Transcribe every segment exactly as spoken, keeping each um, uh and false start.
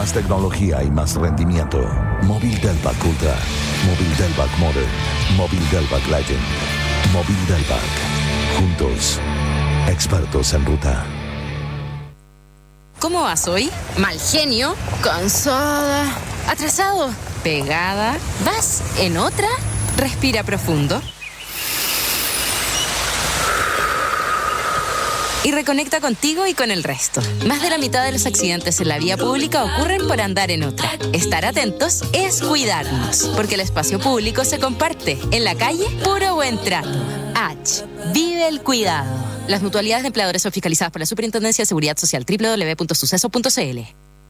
Más tecnología y más rendimiento. Móvil Delvac Ultra. Móvil Delvac Modern. Móvil Delvac Legend. Móvil Delvac. Juntos. Expertos en ruta. ¿Cómo vas hoy? ¿Mal genio? ¿Cansada? ¿Atrasado? ¿Pegada? ¿Vas en otra? Respira profundo. Y reconecta contigo y con el resto. Más de la mitad de los accidentes en la vía pública ocurren por andar en otra. Estar atentos es cuidarnos, porque el espacio público se comparte. En la calle, puro buen trato. H. Vive el cuidado. Las mutualidades de empleadores son fiscalizadas por la Superintendencia de Seguridad Social. doble u doble u doble u punto suceso punto c l.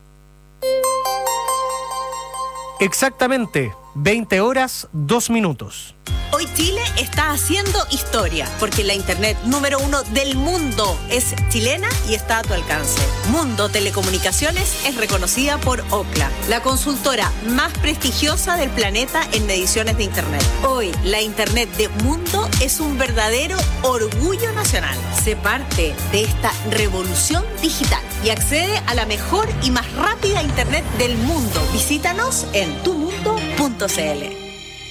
Exactamente, veinte horas, dos minutos. Hoy Chile está haciendo historia, porque la internet número uno del mundo es chilena y está a tu alcance. Mundo Telecomunicaciones es reconocida por Ookla, la consultora más prestigiosa del planeta en mediciones de internet. Hoy, la internet de Mundo es un verdadero orgullo nacional. Sé parte de esta revolución digital y accede a la mejor y más rápida internet del mundo. Visítanos en tu mundo punto c l.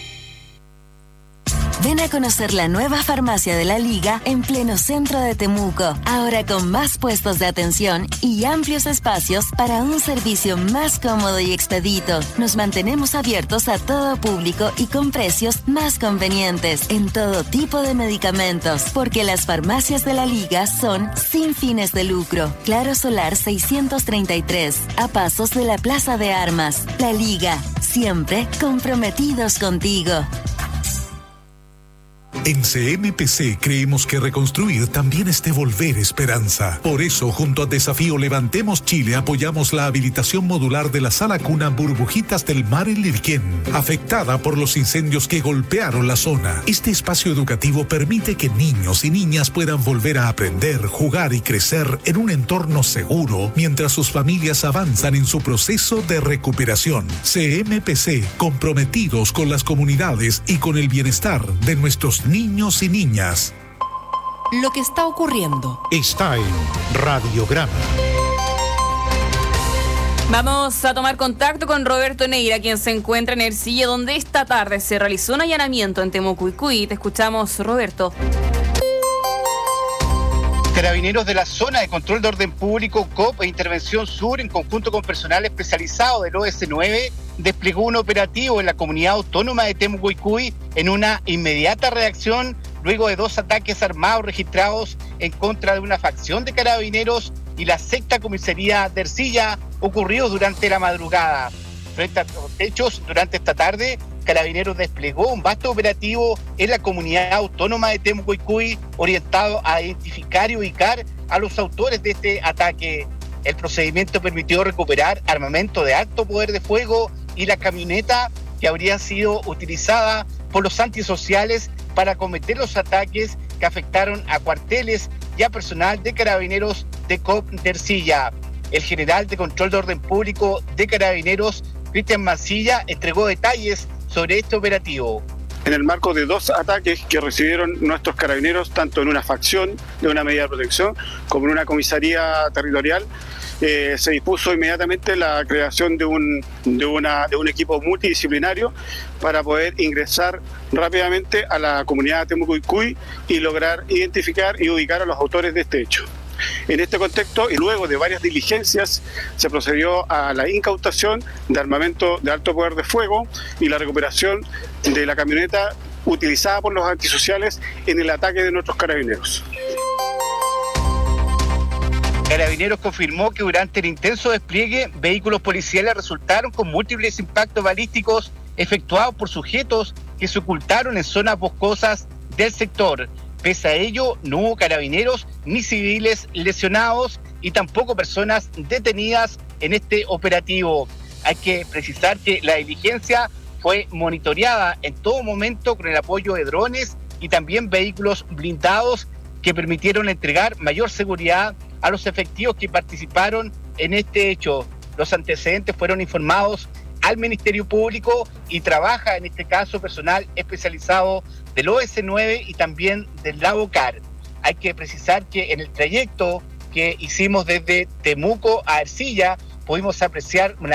Ven a conocer la nueva farmacia de la Liga en pleno centro de Temuco, ahora con más puestos de atención y amplios espacios para un servicio más cómodo y expedito. Nos mantenemos abiertos a todo público y con precios más convenientes en todo tipo de medicamentos, porque las farmacias de la Liga son sin fines de lucro. Claro Solar seiscientos treinta y tres, a pasos de la Plaza de Armas. La Liga, siempre comprometidos contigo. En C M P C creemos que reconstruir también es devolver esperanza. Por eso, junto a Desafío Levantemos Chile, apoyamos la habilitación modular de la sala cuna Burbujitas del Mar en Lirquén, afectada por los incendios que golpearon la zona. Este espacio educativo permite que niños y niñas puedan volver a aprender, jugar y crecer en un entorno seguro, mientras sus familias avanzan en su proceso de recuperación. C M P C, comprometidos con las comunidades y con el bienestar de nuestros niños y niñas. Lo que está ocurriendo está en Radiograma. Vamos a tomar contacto con Roberto Neira, quien se encuentra en Ercilla, donde esta tarde se realizó un allanamiento en Temucuicui. Te escuchamos, Roberto. Carabineros de la Zona de Control de Orden Público, C O P e Intervención Sur, en conjunto con personal especializado del O S nueve, desplegó un operativo en la comunidad autónoma de Temucuicui en una inmediata reacción luego de dos ataques armados registrados en contra de una facción de carabineros y la sexta comisaría de Ercilla, ocurridos durante la madrugada. Frente a los hechos, durante esta tarde, Carabineros desplegó un vasto operativo en la comunidad autónoma de Temucuicui orientado a identificar y ubicar a los autores de este ataque. El procedimiento permitió recuperar armamento de alto poder de fuego y la camioneta que habría sido utilizada por los antisociales para cometer los ataques que afectaron a cuarteles y a personal de Carabineros de C O P de Ercilla. El general de Control de Orden Público de Carabineros, Cristian Mancilla, entregó detalles sobre este operativo. En el marco de dos ataques que recibieron nuestros carabineros, tanto en una facción de una medida de protección como en una comisaría territorial, eh, se dispuso inmediatamente la creación de un, de, una, de un equipo multidisciplinario para poder ingresar rápidamente a la comunidad de Temucuicui y lograr identificar y ubicar a los autores de este hecho. En este contexto, y luego de varias diligencias, se procedió a la incautación de armamento de alto poder de fuego y la recuperación de la camioneta utilizada por los antisociales en el ataque de nuestros carabineros. Carabineros confirmó que durante el intenso despliegue, vehículos policiales resultaron con múltiples impactos balísticos efectuados por sujetos que se ocultaron en zonas boscosas del sector. Pese a ello, no hubo carabineros ni civiles lesionados y tampoco personas detenidas en este operativo. Hay que precisar que la diligencia fue monitoreada en todo momento con el apoyo de drones y también vehículos blindados que permitieron entregar mayor seguridad a los efectivos que participaron en este hecho. Los antecedentes fueron informados al Ministerio Público y trabaja en este caso personal especializado del O S nueve y también del Lavocar. Hay que precisar que en el trayecto que hicimos desde Temuco a Ercilla pudimos apreciar una